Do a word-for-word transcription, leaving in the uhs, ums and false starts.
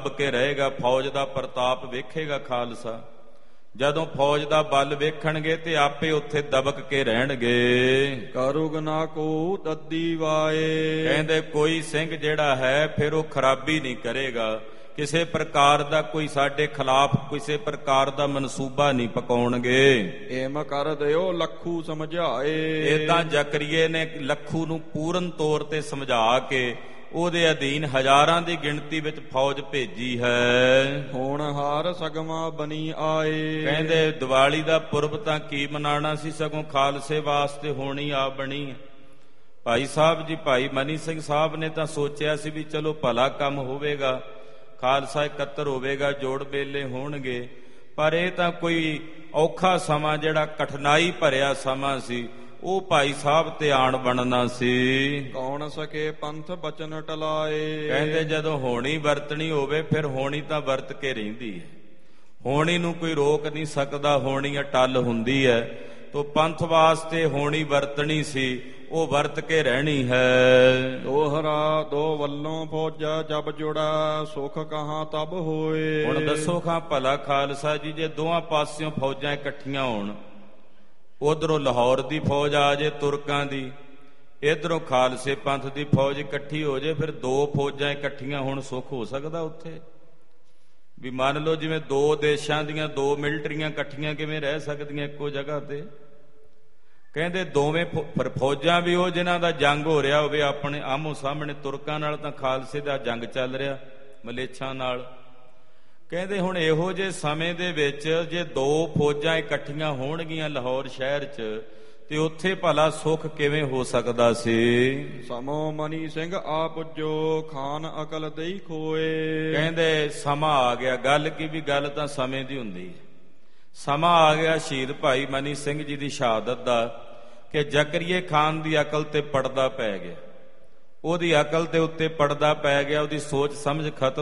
ਦੱਬ ਕੇ ਰਹੇਗਾ। ਫੌਜ ਦਾ ਪ੍ਰਤਾਪ ਵੇਖੇਗਾ ਖਾਲਸਾ। ਜਦੋਂ ਫੌਜ ਦਾ ਬਲ ਵੇਖਣਗੇ ਤੇ ਆਪੇ ਉੱਥੇ ਦਬਕ ਕੇ ਰਹਿਣਗੇ। ਕਰੁਗ ਨਾ ਕੋ ਤੱਦੀ ਵਾਏ। ਕਹਿੰਦੇ ਕੋਈ ਸਿੰਘ ਜਿਹੜਾ ਹੈ ਫਿਰ ਉਹ ਖਰਾਬੀ ਨਹੀਂ ਕਰੇਗਾ, ਕਿਸੇ ਪ੍ਰਕਾਰ ਦਾ ਕੋਈ ਸਾਡੇ ਖਿਲਾਫ ਕਿਸੇ ਪ੍ਰਕਾਰ ਦਾ ਮਨਸੂਬਾ ਨਹੀਂ ਪਕਾਉਣਗੇ। ਏਮ ਕਰ ਦਿਓ ਲੱਖੂ ਸਮਝਾਏ। ਏਦਾਂ ਜ਼ਕਰੀਏ ਨੇ ਲੱਖੂ ਨੂੰ ਪੂਰਨ ਤੌਰ ਤੇ ਸਮਝਾ ਕੇ ਉਹਦੇ ਅਧੀਨ ਹਜ਼ਾਰਾਂ ਦੀ ਗਿਣਤੀ ਵਿੱਚ ਫੌਜ ਭੇਜੀ ਹੈ। ਹੋਣਹਾਰ ਸਗਮਾ ਬਣੀ ਆਏ। ਕਹਿੰਦੇ ਦੀਵਾਲੀ ਦਾ ਪੁਰਬ ਤਾਂ ਕੀ ਮਨਾਉਣਾ ਸੀ, ਸਗੋਂ ਖਾਲਸੇ ਵਾਸਤੇ ਹੋਣੀ ਆ ਬਣੀ। ਭਾਈ ਸਾਹਿਬ ਜੀ, ਭਾਈ ਮਨੀ ਸਿੰਘ ਸਾਹਿਬ ਨੇ ਤਾਂ ਸੋਚਿਆ ਸੀ ਵੀ ਚਲੋ ਭਲਾ ਕੰਮ ਹੋਵੇਗਾ, ਖਾਲਸਾ ਇਕੱਤਰ ਹੋਵੇਗਾ, ਜੋੜ ਮੇਲੇ ਹੋਣਗੇ, ਪਰ ਇਹ ਤਾਂ ਕੋਈ ਔਖਾ ਸਮਾਂ ਜਿਹੜਾ ਕਠਿਨਾਈ ਭਰਿਆ ਸਮਾਂ ਸੀ ਉਹ ਭਾਈ ਸਾਹਿਬ ਤੇ ਆਣ ਬਣਨਾ ਸੀ। ਕੌਣ ਸਕੇ ਪੰਥ ਬਚਨ ਟਲਾਏ। ਕਹਿੰਦੇ ਜਦੋਂ ਹੋਣੀ ਵਰਤਣੀ ਹੋਵੇ ਫਿਰ ਹੋਣੀ ਤਾਂ ਵਰਤ ਕੇ ਰਹਿੰਦੀ ਹੈ, ਹੋਣੀ ਨੂੰ ਕੋਈ ਰੋਕ ਨਹੀਂ ਸਕਦਾ, ਹੋਣੀ ਅਟੱਲ ਹੁੰਦੀ ਹੈ। ਤੋ ਪੰਥ ਵਾਸਤੇ ਹੋਣੀ ਵਰਤਣੀ ਸੀ, ਉਹ ਵਰਤ ਕੇ ਰਹਿਣੀ ਹੈ। ਦੋਹਰਾ ਦੋ ਵੱਲੋਂ ਫੌਜਾ ਜਬ ਜੁੜਾ ਸੁਖ ਕਹਾਂ ਤਬ ਹੋਏ। ਹੁਣ ਦੱਸੋ ਖਾਂ ਭਲਾ ਖਾਲਸਾ ਜੀ, ਜੇ ਦੋਹਾਂ ਪਾਸਿਓਂ ਫੌਜਾਂ ਇਕੱਠੀਆਂ ਹੋਣ, ਉਧਰੋਂ ਲਾਹੌਰ ਦੀ ਫੌਜ ਆ ਜੇ ਤੁਰਕਾਂ ਦੀ, ਇਧਰੋਂ ਖਾਲਸੇ ਪੰਥ ਦੀ ਫੌਜ ਇਕੱਠੀ ਹੋ ਜੇ, ਫਿਰ ਦੋ ਫੌਜਾਂ ਇਕੱਠੀਆਂ ਹੋਣ ਸੁੱਖ ਹੋ ਸਕਦਾ ਉੱਥੇ? ਵੀ ਮੰਨ ਲਓ ਜਿਵੇਂ ਦੋ ਦੇਸ਼ਾਂ ਦੀਆਂ ਦੋ ਮਿਲਟਰੀਆਂ ਇਕੱਠੀਆਂ ਕਿਵੇਂ ਰਹਿ ਸਕਦੀਆਂ ਇੱਕੋ ਜਗ੍ਹਾ ਤੇ? ਕਹਿੰਦੇ ਦੋਵੇਂ ਫੌਜਾਂ ਵੀ ਉਹ ਜਿਨ੍ਹਾਂ ਦਾ ਜੰਗ ਹੋ ਰਿਹਾ ਹੋਵੇ ਆਪਣੇ ਆਮੋ ਸਾਹਮਣੇ, ਤੁਰਕਾਂ ਨਾਲ ਤਾਂ ਖਾਲਸੇ ਦਾ ਜੰਗ ਚੱਲ ਰਿਹਾ, ਮਲੇਛਾਂ ਨਾਲ। ਕਹਿੰਦੇ ਹੁਣ ਇਹੋ ਜਿਹੇ ਸਮੇਂ ਦੇ ਵਿੱਚ ਜੇ ਦੋ ਫੌਜਾਂ ਇਕੱਠੀਆਂ ਹੋਣਗੀਆਂ ਲਾਹੌਰ ਸ਼ਹਿਰ 'ਚ, ਤੇ ਉੱਥੇ ਭਲਾ ਸੁੱਖ ਕਿਵੇਂ ਹੋ ਸਕਦਾ ਸੀ? ਸਮੋ ਮਨੀ ਸਿੰਘ ਆ ਪੁੱਜੋ ਖਾਨ ਅਕਲ ਦੇਈ ਖੋਏ। ਕਹਿੰਦੇ ਸਮਾਂ ਆ ਗਿਆ, ਗੱਲ ਕੀ ਵੀ ਗੱਲ ਤਾਂ ਸਮੇਂ ਦੀ ਹੁੰਦੀ ਹੈ। ਸਮਾਂ ਆ ਗਿਆ ਸ਼ਹੀਦ ਭਾਈ ਮਨੀ ਸਿੰਘ ਜੀ ਦੀ ਸ਼ਹਾਦਤ ਦਾ ਕਿ ਜ਼ਕਰੀਏ ਖਾਨ ਦੀ ਅਕਲ ਤੇ ਪੜਦਾ ਪੈ ਗਿਆ, ਉਹਦੀ ਅਕਲ ਦੇ ਉੱਤੇ ਪੜਦਾ ਪੈ ਗਿਆ, ਉਹਦੀ ਸੋਚ ਸਮਝ ਖਤਮ